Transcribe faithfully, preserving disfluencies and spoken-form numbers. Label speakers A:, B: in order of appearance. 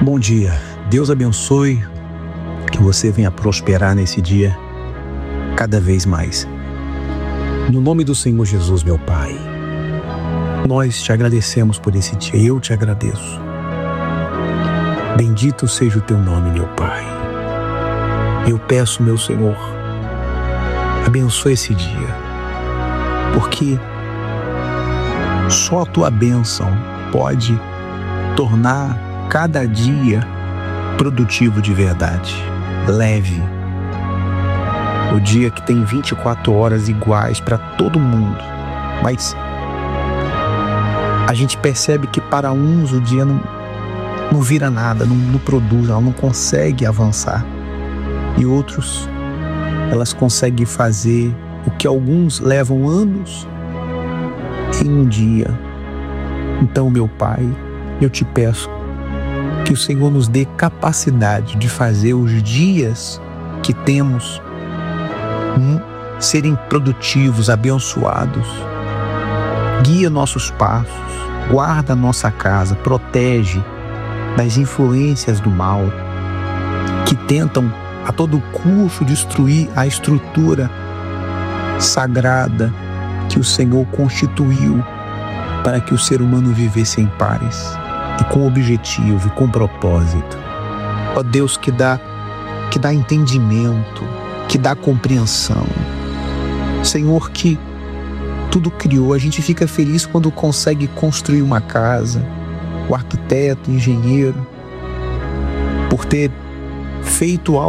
A: Bom dia, Deus abençoe, que você venha prosperar nesse dia cada vez mais. No nome do Senhor Jesus, meu Pai, nós te agradecemos por esse dia, eu te agradeço. Bendito seja o teu nome, meu Pai. Eu peço, meu Senhor, abençoe esse dia, porque só a tua bênção pode tornar cada dia produtivo de verdade, leve. O dia que tem vinte e quatro horas iguais para todo mundo, mas a gente percebe que para uns o dia não, não vira nada, não, não produz, ela não consegue avançar. E outros, elas conseguem fazer o que alguns levam anos em um dia. Então, meu Pai, eu te peço que o Senhor nos dê capacidade de fazer os dias que temos hum, serem produtivos, abençoados. Guia nossos passos, guarda nossa casa, protege das influências do mal que tentam a todo custo destruir a estrutura sagrada que o Senhor constituiu para que o ser humano vivesse em paz e com objetivo e com propósito. Ó Deus, que dá, que dá entendimento, que dá compreensão. Senhor, que tudo criou, a gente fica feliz quando consegue construir uma casa, o arquiteto, o engenheiro, por ter feito algo